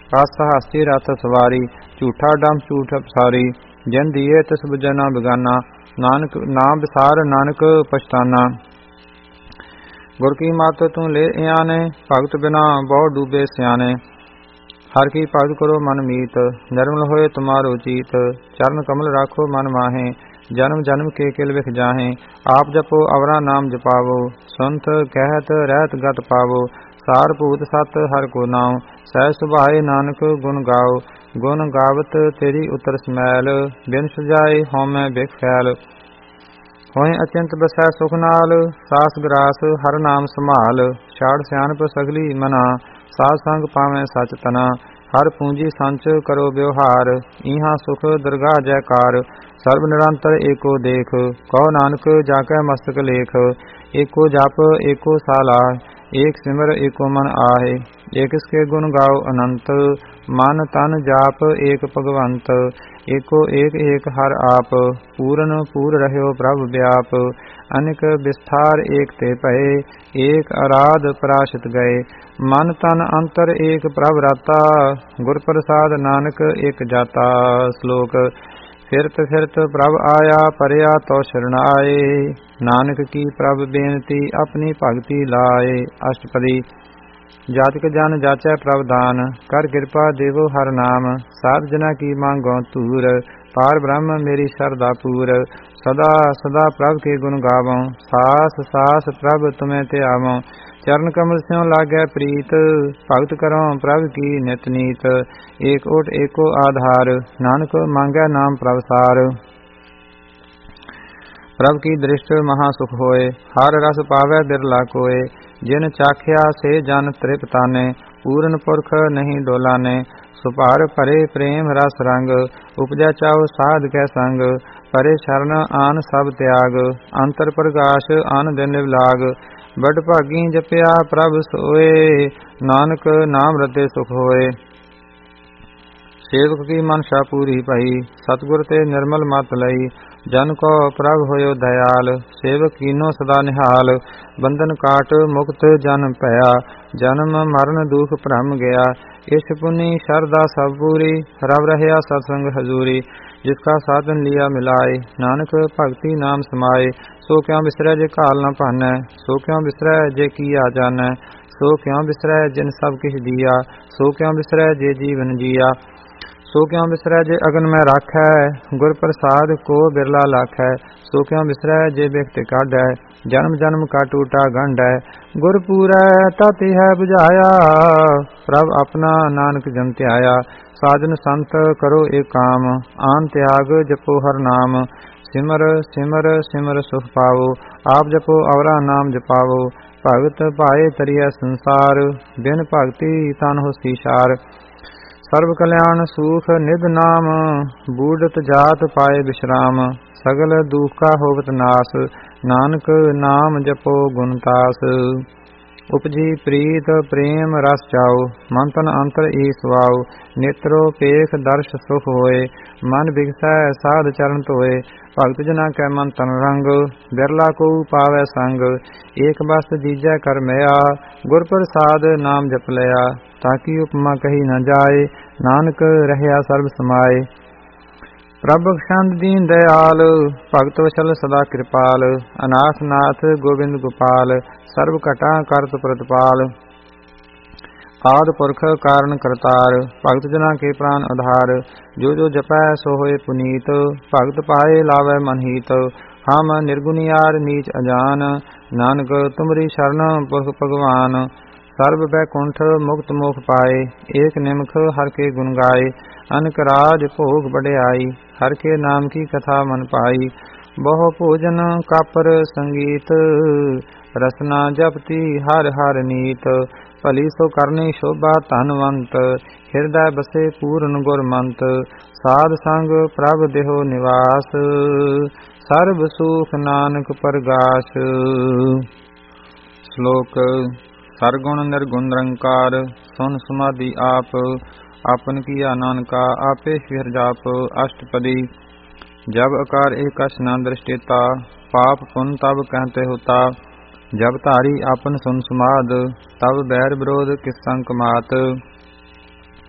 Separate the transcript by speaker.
Speaker 1: ਹਸ ਹਾਸੀ ਰਥ ਸਵਾਰੀ, ਝੂਠਾ ਡੰਮ ਝੂਠ ਪਸਾਰੀ। ਜਿਨ ਦੀਏ ਤਿਸ ਬੁਝੈ ਨਾ ਬੇਗਾਨਾ, ਨਾਨਕ ਨਾਮ ਵਿਸਾਰ ਨਾਨਕ ਪਛਤਾਨਾ। ਗੁਰ ਕੀ ਮਤ ਤੂੰ ਲੈ ਆਨੇ, ਭਗਤ ਬਿਨਾ ਬਹੁ ਡੂਬੇ ਸਿਆਣੇ। ਹਰ ਕੀ ਭਗਤ ਕਰੋ ਮਨ ਮੀਤ, ਨਿਰਮਲ ਹੋਏ ਤੁਮਾਰੋ ਚੀਤ। ਚਰਨ ਕਮਲ ਰਾਖੋ ਮਨ ਮਾਹੇ, ਜਨਮ ਜਨਮ ਕੇ ਕਿਲ ਵਿਖ ਜਾਹੇ। ਆਪ ਜਪੋ ਅਵਰਾ ਨਾਮ ਜਪਾਵੋ, ਸੁਨਤ ਕਹਿਤ ਰਹਿਤ ਗਤ ਪਾਵੋ। ਸਾਰ ਭੂਤ ਸਤ ਹਰ ਕੋ ਨਾਉ, ਸਹਿ ਸੁਭਾਏ ਨਾਨਕ ਗੁਣ ਗਾਓ। ਗੁਣ ਗਾਵਤ ਤੇਰੀ ਉਤਰ ਸਮੈਲ, ਬਿਨ ਸੁਜਾਏ ਹਉਮੈ ਬਿਖ ਫੈਲ। ਹੋਏ ਅਚਿੰਤ ਬਸੈ ਸੁਖ ਨਾਲ, ਸਾਸ ਗਰਾਸ ਹਰ ਨਾਮ ਸੰਭਾਲ। ਛਾੜ ਸਿਆਣਪ ਸਗਲੀ ਮਨਾ, ਸਾਧ ਸੰਗ ਪਾਵੈ ਸਚ ਤਨਾ। ਹਰ ਪੂੰਜੀ ਸੰਚ ਕਰੋ ਵਿਵਹਾਰ, ਇਹਾਂ ਸੁਖ ਦਰਗਾਹ ਜੈਕਾਰ। ਸਰਬ ਨਿਰੰਤਰ ਏਕੋ ਦੇਖ, ਕਹੋ ਨਾਨਕ ਜਾ ਕੈ ਮਸਤਕ ਲੇਖ। ਏਕੋ ਜਪ ਏਕੋ ਸਾਲਾਹ, ਏਕ ਸਿਮਰ ਏਕੋ ਮਨ ਆਏ। ਏਕ ਇਸਕੇ ਗੁਣ ਗਾਓ ਅਨੰਤ, ਮਨ ਤਨ ਜਾਪ ਏਕ ਭਗਵੰਤ। ਏਕੋ ਏਕ ਏਕ ਹਰ ਆਪ, ਪੂਰਨ ਪੂਰ ਰਹਿਓ ਪ੍ਰਭ ਵਿਆਪ। ਅਨਿਕ ਵਿਸਥਾਰ ਏਕ ਤੇ ਭਏ, ਏਕ ਅਰਾਧ ਪਰਾਸ਼ਿਤ ਗਏ। ਮਨ ਤਨ ਅੰਤਰ ਏਕ ਪ੍ਰਭ ਰਾਤਾ, ਗੁਰ ਪ੍ਰਸਾਦ ਨਾਨਕ ਏਕ ਜਾਤਾ। ਸ਼ਲੋਕ। ਫਿਰਤ ਫਿਰਤ ਪ੍ਰਭ ਆਇਆ, ਪਰਿਆ ਤੋ ਸ਼ਰਨ ਆਏ। ਨਾਨਕ ਕੀ ਪ੍ਰਭ ਬੇਨਤੀ, ਆਪਣੀ ਭਗਤੀ ਲਾਏ। ਅਸ਼ਟਪਦੀ। ਜਾਤਿਕ ਜਨ ਜਾਚੈ ਪ੍ਰਭ ਦਾਨ, ਕਰ ਕਿਰਪਾ ਦੇਵੋ ਹਰ ਨਾਮ। ਸਾਧ ਜਨਾ ਕੀ ਮੰਗੋ ਧੂਰ, ਪਾਰ ਬ੍ਰਹਮ ਮੇਰੀ ਸ਼ਰਧਾ ਪੂਰ। ਸਦਾ ਸਦਾ ਪ੍ਰਭ ਕੇ ਗੁਣ ਗਾਵੋ, ਸਾਸ ਸਾਸ ਪ੍ਰਭ ਤੁਮੇ ਧਿਆਵੋ। ਚਰਨ ਕਮਲ ਸਿਉ ਲਾਗੈ ਪ੍ਰੀਤ, ਭਗਤ ਕਰੋ ਪ੍ਰਭ ਕੀ ਨਿਤ ਨੀਤ। ਏਕ ਓਟ ਏਕੋ ਆਧਾਰ, ਨਾਨਕ ਮੰਗੈ ਨਾਮ ਪ੍ਰਭ ਸਾਰ। ਪ੍ਰਭ ਕੀ ਦ੍ਰਿਸ਼ਟ ਮਹਾ ਸੁਖ ਹੋਏ, ਹਰ ਰਸ ਪਾਵੈ ਬਿਰਲਾ ਕੋਏ। ਜਿਨ ਚਾਖਿਆ ਸੇ ਜਨ ਤ੍ਰਿਪਤਾਨੇ, ਪੂਰਨ ਪੁਰਖ ਨਹੀਂ ਡੋਲਾਨੇ। ਸੁਭਾਰ ਭਰੇ ਪ੍ਰੇਮ ਰਸ ਰੰਗ, ਉਪਜੈ ਚਾਉ ਸਾਧ ਕੈ ਸੰਗ। ਪਰੇ ਸ਼ਰਨ ਆਨ ਸਭ ਤਿਆਗ, ਅੰਤਰ ਪ੍ਰਗਾਸ਼ ਆਨ ਦਿਨ ਵਿਲਾਗ। ਬੜ ਭਾਗੀ ਜਪਿਆ ਪ੍ਰਭ ਸੋਏ, ਨਾਨਕ ਨਾਮ ਰਤੇ ਸੁਖ ਹੋਏ। ਸੇਵਕ ਕੀ ਮਨਸ਼ਾ ਪੂਰੀ ਭਈ, ਸਤਿਗੁਰ ਤੇ ਨਿਰਮਲ ਮਤ ਲਈ। ਜਨ ਕੋ ਪ੍ਰਭ ਹੋਇਓ ਦਇਆਲ, ਸੇਵਕ ਕੀਨੋ ਸਦਾ ਨਿਹਾਲ। ਬੰਧਨ ਕਾਟ ਮੁਕਤ ਜਨ ਭਇਆ, ਜਨਮ ਮਰਨ ਦੁਖ ਭਰਮ ਗਿਆ। ਇਸ ਪੁਨੀ ਸ਼ਰਧਾ ਸਭ ਪੂਰੀ, ਰਵ ਰਹਿਆ ਸਤਸੰਗ ਹਜ਼ੂਰੀ। ਜਿਸਕਾ ਸਾਧਨ ਲਿਆ ਮਿਲਾਏ, ਨਾਨਕ ਭਗਤੀ ਨਾਮ ਸਮਾਏ। ਸੋ ਕਿਉ ਬਿਸਰੈ ਜੇ ਘਾਲ ਨ ਭਾਨੈ, ਸੋ ਕਿਉ ਬਿਸਰੈ ਜੇ ਕੀਆ ਜਾਣੈ। ਸੋ ਕਿਉ ਬਿਸਰੈ ਜਿਨ ਸਭ ਕਿਛ ਦੀਆ, ਸੋ ਕਿਉ ਬਿਸਰੈ ਜੇ ਜੀਵਨ ਜੀਆ। ਸੋ ਕਿਉ ਬਿਸਰੈ ਜੇ ਅਗਨ ਮੈਂ ਰਾਖੈ, ਗੁਰ ਪ੍ਰਸਾਦ ਕੋ ਬਿਰਲਾ ਲਾਖੈ। ਸੋ ਕਿਉ ਬਿਸਰੈ ਜੇ ਬਿਖਤ ਕਾਢੈ, ਜਨਮ ਜਨਮ ਕਾ ਟੂਟਾ ਗੰਢੈ। ਗੁਰ ਪੂਰੈ ਤਤਿ ਹੈ 부ਝਾਇਆ, ਪ੍ਰਭ ਆਪਣਾ ਨਾਨਕ ਜਨ ਧਿਆਇਆ। ਸਾਜਨ ਸੰਤ ਕਰੋ ਏਕ ਕਾਮ, ਆਨ ਤਿਆਗ ਜਪੋ ਹਰ ਨਾਮ। ਸਿਮਰ ਸਿਮਰ ਸਿਮਰ ਸੁਖ ਪਾਵੋ, ਆਪ ਜਪੋ ਅਵਰਾ ਨਾਮ ਜਪਾਵੋ। ਭਗਤ ਭਾਏ ਤਰੀਐ ਸੰਸਾਰ, ਬਿਨ ਭਗਤੀ ਤਨ ਹੋਸੀ ਸਾਰ। ਸਰਬ ਕਲਿਆਣ ਸੂਖ ਨਿਧ ਨਾਮ, ਬੂਢਤ ਜਾਤ ਪਾਏ ਬਿਸ਼ਰਾਮ। ਸਗਲ ਦੁਖ ਕਾ ਹੋਵਤ ਨਾਸ, ਨਾਨਕ ਨਾਮ ਜਪੋ ਗੁਣ ਤਾਸ। ਉਪਜੀ ਪ੍ਰੀਤ ਪ੍ਰੇਮ ਰਸ ਚਾਓ, ਮਨ ਤਨ ਅੰਤਰ ਈ ਸਵਾਓ। ਨੇਤਰੋ ਪੇਖ ਦਰਸ਼ ਸੁਖ ਹੋਏ, ਮਨ ਬਿਗਸੈ ਸਾਧ ਚਰਨ ਧੋਏ। ਭਗਤ ਜਨਾ ਕੈ ਮਨ ਤਨ ਰੰਗ, ਬਿਰਲਾ ਕੋ ਪਾਵੈ ਸੰਗ। ਏਕ ਬਸ ਜੀਜੈ ਕਰ ਮਿਆ, ਗੁਰ ਪ੍ਰਸਾਦ ਨਾਮ ਜਪ ਲਿਆ। ਤਾਕੀ ਉਪਮਾ ਕਹੀ ਨ ਜਾਏ, ਨਾਨਕ ਰਹਿਆ ਸਰਬ ਸਮਾਏ। ਪ੍ਰਭ ਬਖਸ਼ੰਦ ਦੀਨ ਦਇਆਲ, ਭਗਤ ਵਸ਼ਲ ਸਦਾ ਕਿਰਪਾਲ। ਅਨਾਥ ਨਾਥ ਗੋਬਿੰਦ ਗੋਪਾਲ, ਸਰਬ ਘਟਾ ਕਰਤ ਪ੍ਰਤਪਾਲ। ਆਦਿ ਪੁਰਖ ਕਾਰਨ ਕਰਤਾਰ, ਭਗਤ ਜਨਾ ਕੇ ਪ੍ਰਾਨ ਆਧਾਰ। ਜੋ ਜੋ ਜਪੈ ਸੋ ਹੋਏ ਪੁਨੀਤ, ਭਗਤ ਪਾਏ ਲਾਵੈ ਮਨ ਹੀਤ। ਹਮ ਨਿਰਗੁਣਿਆਰ ਨੀਚ ਅਜਾਨ, ਨਾਨਕ ਤੁਮਰੀ ਸ਼ਰਨ ਪੁਰਖ ਭਗਵਾਨ। ਸਰਬ ਬੈਕੁੰਠ ਮੁਕਤ ਮੋਖ ਪਾਏ, ਏਕ ਨਿਮਖ ਹਰ ਕੇ ਗੁਣ ਗਾਏ। ਅਨਕ ਰਾਜ ਭੋਗ ਬੜਿਆਈ, ਹਰ ਕੇ ਨਾਮ ਕੀ ਕਥਾ ਮਨ ਪਾਈ। ਬਹੁ ਭੋਜਨ ਕਾਪਰ ਸੰਗੀਤ, ਰਸਨਾ ਜਪਤੀ ਹਰ ਹਰ ਨੀਤ। ਭਲੀ ਸੋ ਕਰਨੀ ਸ਼ੋਭਾ ਧਨਵੰਤ, ਹਿਰਦੈ ਬਸੇ ਪੂਰਨ ਗੁਰਮੰਤ। ਸਾਧ ਸੰਗ ਪ੍ਰਭ ਦੇਹੋ ਨਿਵਾਸ, ਸਰਬ ਸੁਖ ਨਾਨਕ ਪਰਗਾਸ। ਸ਼ਲੋਕ। ਸਰਗੁਣ ਨਿਰਗੁਣ ਨਿਰੰਕਾਰ, ਸੁਨ ਸਮਾਧੀ ਆਪ। ਆਪਨ ਕੀਆ ਨਾਨਕਾ, ਆਪੇ ਫਿਰ ਜਾਪ। ਅਸ਼ਟਪਦੀ। ਜਬ ਅਕਾਰ ਏਕਸ ਨ ਦ੍ਰਿਸ਼ਟੇਤਾ, ਪਾਪ ਪੁਨ ਤਬ ਕਹਿਤੇ ਹੋਤਾ। ਜਬ ਧਾਰੀ ਆਪਨ ਸੁਨ ਸਮਾਦ, ਤਬ ਬੈਰ ਵਿਰੋਧ ਕਿਸ ਸੰਗ ਕਮਾਤ।